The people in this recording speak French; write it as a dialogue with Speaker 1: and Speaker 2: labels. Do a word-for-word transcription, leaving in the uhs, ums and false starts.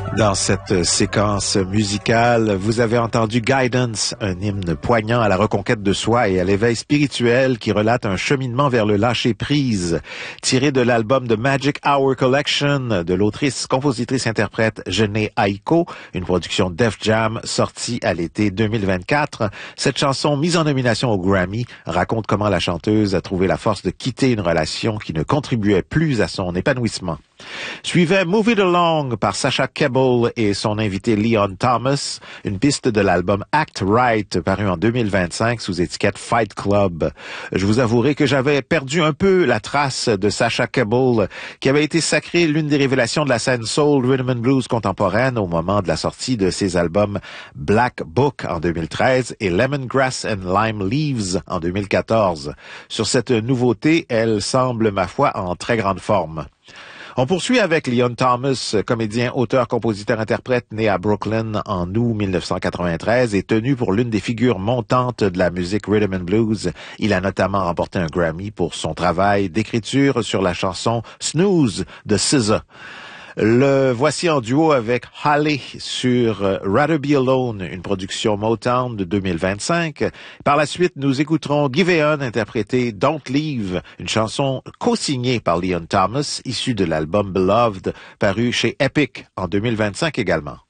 Speaker 1: Dans cette séquence musicale, vous avez entendu Guidance, un hymne poignant à la reconquête de soi et à l'éveil spirituel qui relate un cheminement vers le lâcher-prise, tiré de l'album The Magic Hour Collection de l'autrice, compositrice, interprète Jhené Aiko, une production Def Jam sortie à l'été deux mille vingt-quatre. Cette chanson, mise en nomination au Grammy, raconte comment la chanteuse a trouvé la force de quitter une relation qui ne contribuait plus à son épanouissement. Suivait Move It Along par Sasha Cable et son invité Leon Thomas, une piste de l'album Act Right paru en deux mille vingt-cinq sous étiquette Fight Club. Je vous avouerai que j'avais perdu un peu la trace de Sasha Cable, qui avait été sacrée l'une des révélations de la scène soul, rhythm and blues contemporaine au moment de la sortie de ses albums Black Book en deux mille treize et Lemongrass and Lime Leaves en deux mille quatorze. Sur cette nouveauté, elle semble, ma foi, en très grande forme. On poursuit avec Leon Thomas, comédien, auteur, compositeur, interprète, né à Brooklyn en août mille neuf cent quatre-vingt-treize et tenu pour l'une des figures montantes de la musique rhythm and blues. Il a notamment remporté un Grammy pour son travail d'écriture sur la chanson Snooze de S Z A. Le voici en duo avec Halle sur Rather Be Alone, une production Motown de deux mille vingt-cinq. Par la suite, nous écouterons Giveon interpréter Don't Leave, une chanson co-signée par Leon Thomas, issue de l'album Beloved, paru chez Epic en deux mille vingt-cinq également.